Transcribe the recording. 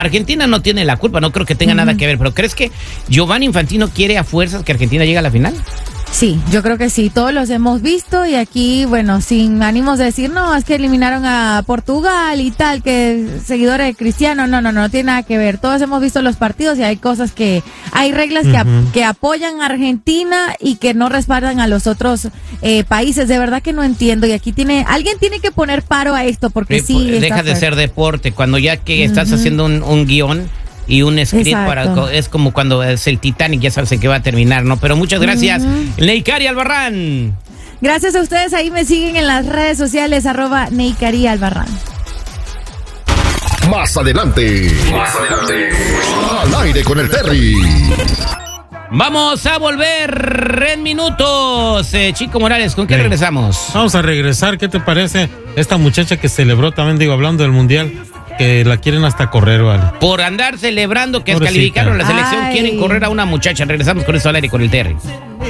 Argentina no tiene la culpa, no creo que tenga nada que ver, pero ¿crees que Giovanni Infantino quiere a fuerzas que Argentina llegue a la final? Sí, yo creo que sí, todos los hemos visto y aquí, bueno, sin ánimos de decir, no, es que eliminaron a Portugal y tal, que seguidores de Cristiano, no tiene nada que ver. Todos hemos visto los partidos y hay cosas hay reglas que apoyan a Argentina y que no respaldan a los otros países. De verdad que no entiendo y aquí alguien tiene que poner paro a esto porque sí. Deja de ser deporte, cuando ya que estás haciendo un guión y un script es como cuando es el Titanic, ya sabes que va a terminar, ¿no? Pero muchas gracias, Neicari Albarrán. Gracias a ustedes, ahí me siguen en las redes sociales, @Neicari Albarrán. Más adelante. Al aire con el Terry. Vamos a volver en minutos. Chico Morales, ¿con qué regresamos? Vamos a regresar, ¿qué te parece? Esta muchacha que celebró también, hablando del Mundial, que la quieren hasta correr, ¿vale? Por andar celebrando que descalificaron la selección, quieren correr a una muchacha. Regresamos con eso al aire con el Terry.